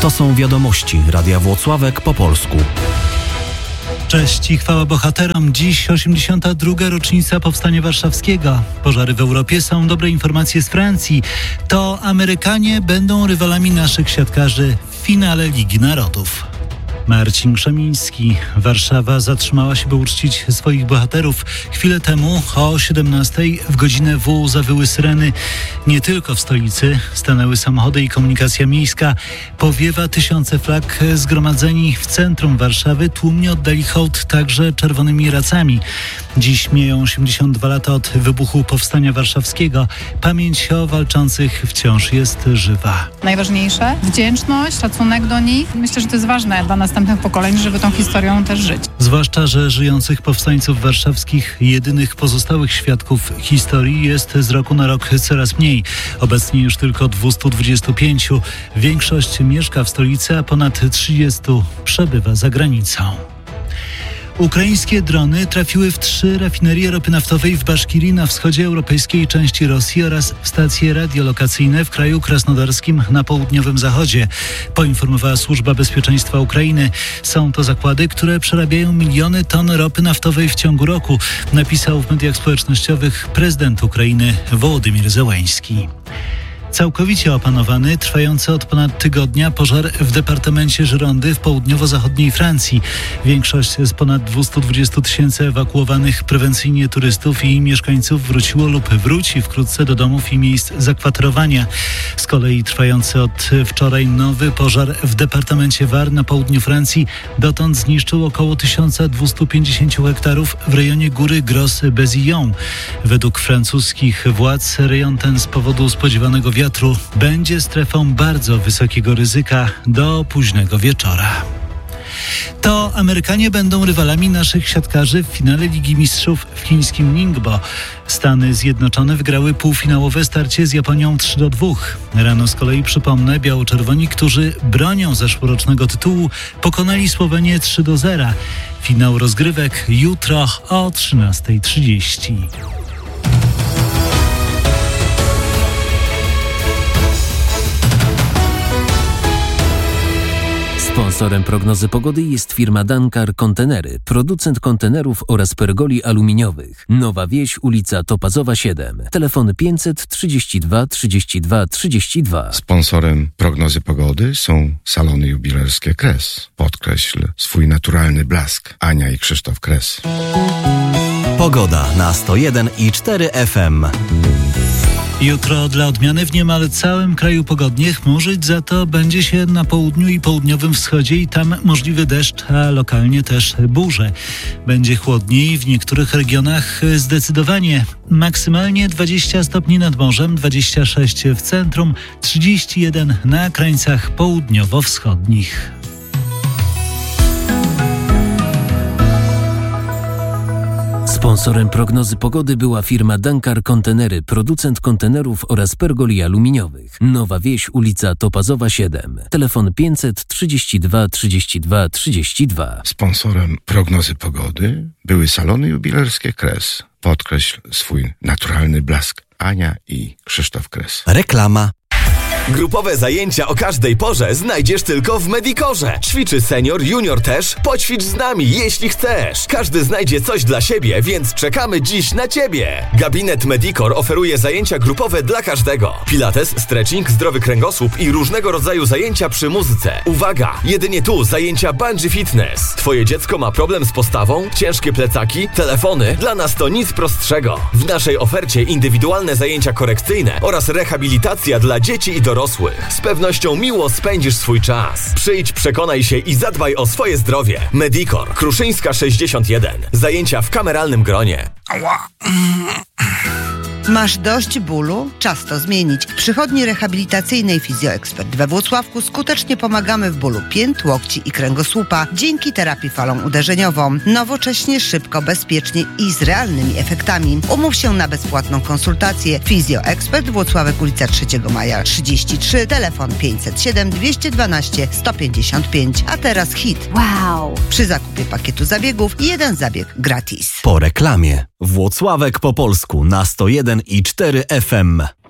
To są wiadomości Radia Włocławek po polsku. Cześć i chwała bohaterom. Dziś 82. rocznica Powstania Warszawskiego. Pożary w Europie są dobre informacje z Francji. To Amerykanie będą rywalami naszych siatkarzy w finale Ligi Narodów. Marcin Krzemiński. Warszawa zatrzymała się, by uczcić swoich bohaterów. Chwilę temu o 17:00 w godzinę W zawyły syreny. Nie tylko w stolicy stanęły samochody i komunikacja miejska. Powiewa tysiące flag. Zgromadzeni w centrum Warszawy tłumnie oddali hołd także czerwonymi racami. Dziś mijają 82 lata od wybuchu Powstania Warszawskiego. Pamięć o walczących wciąż jest żywa. Najważniejsze wdzięczność, szacunek do nich. Myślę, że to jest ważne dla następnych pokoleń, żeby tą historią też żyć. Zwłaszcza, że żyjących powstańców warszawskich, jedynych pozostałych świadków historii, jest z roku na rok coraz mniej. Obecnie już tylko 225. Większość mieszka w stolicy, a ponad 30 przebywa za granicą. Ukraińskie drony trafiły w 3 rafinerie ropy naftowej w Baszkirii na wschodzie europejskiej części Rosji oraz w stacje radiolokacyjne w kraju krasnodarskim na południowym zachodzie, poinformowała Służba Bezpieczeństwa Ukrainy. Są to zakłady, które przerabiają miliony ton ropy naftowej w ciągu roku, napisał w mediach społecznościowych prezydent Ukrainy Wołodymyr Zełański. Całkowicie opanowany, trwający od ponad tygodnia pożar w departamencie Girondy w południowo-zachodniej Francji. Większość z ponad 220 000 ewakuowanych prewencyjnie turystów i mieszkańców wróciło lub wróci wkrótce do domów i miejsc zakwaterowania. Z kolei trwający od wczoraj nowy pożar w departamencie Var na południu Francji dotąd zniszczył około 1250 hektarów w rejonie góry Gros-Bezillon. Według francuskich władz rejon ten z powodu spodziewanego wiatru będzie strefą bardzo wysokiego ryzyka do późnego wieczora. To Amerykanie będą rywalami naszych siatkarzy w finale Ligi Mistrzów w chińskim Ningbo. Stany Zjednoczone wygrały półfinałowe starcie z Japonią 3-2. Rano z kolei, przypomnę, biało-czerwoni, którzy bronią zeszłorocznego tytułu, pokonali Słowenię 3-0. Finał rozgrywek jutro o 13:30. Sponsorem prognozy pogody jest firma Dankar Kontenery, producent kontenerów oraz pergoli aluminiowych. Nowa Wieś, ulica Topazowa 7. Telefon 532 32 32. Sponsorem prognozy pogody są salony jubilerskie Kres. Podkreśl swój naturalny blask. Ania i Krzysztof Kres. Pogoda na 101,4 FM. Jutro dla odmiany w niemal całym kraju pogodnie, chmurzyć za to będzie się na południu i południowym wschodzie i tam możliwy deszcz, a lokalnie też burze. Będzie chłodniej, w niektórych regionach zdecydowanie. Maksymalnie 20 stopni nad morzem, 26 w centrum, 31 na krańcach południowo-wschodnich. Sponsorem prognozy pogody była firma Dankar Kontenery, producent kontenerów oraz pergoli aluminiowych. Nowa Wieś, ulica Topazowa 7. Telefon 532 32 32. Sponsorem prognozy pogody były salony jubilerskie Kres. Podkreśl swój naturalny blask. Ania i Krzysztof Kres. Reklama. Grupowe zajęcia o każdej porze znajdziesz tylko w Medicorze. Ćwiczy senior, junior też. Poćwicz z nami, jeśli chcesz. Każdy znajdzie coś dla siebie, więc czekamy dziś na Ciebie. Gabinet Medicor oferuje zajęcia grupowe dla każdego. Pilates, stretching, zdrowy kręgosłup i różnego rodzaju zajęcia przy muzyce. Uwaga! Jedynie tu zajęcia bungee fitness. Twoje dziecko ma problem z postawą? Ciężkie plecaki? Telefony? Dla nas to nic prostszego. W naszej ofercie indywidualne zajęcia korekcyjne oraz rehabilitacja dla dzieci i dorosłych. Z pewnością miło spędzisz swój czas. Przyjdź, przekonaj się i zadbaj o swoje zdrowie. Medicor, Kruszyńska 61. Zajęcia w kameralnym gronie. Masz dość bólu? Czas to zmienić. W przychodni rehabilitacyjnej Fizjoekspert we Włocławku skutecznie pomagamy w bólu pięt, łokci i kręgosłupa dzięki terapii falą uderzeniową. Nowocześnie, szybko, bezpiecznie i z realnymi efektami. Umów się na bezpłatną konsultację. Fizjoekspert, Włocławek, ulica 3 Maja 33, telefon 507 212 155. A teraz hit. Wow! Przy zakupie pakietu zabiegów 1 zabieg gratis. Po reklamie. Włocławek po polsku na 101,4 FM.